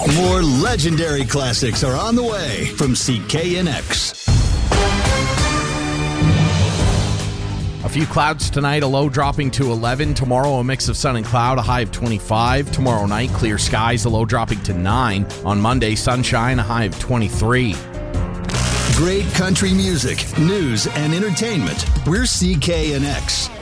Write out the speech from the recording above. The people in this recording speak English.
More legendary classics are on the way from CKNX. A few clouds tonight, a low dropping to 11. Tomorrow, a mix of sun and cloud, a high of 25. Tomorrow night, clear skies, a low dropping to 9. On Monday, sunshine, a high of 23. Great country music, news, and entertainment. We're CKNX.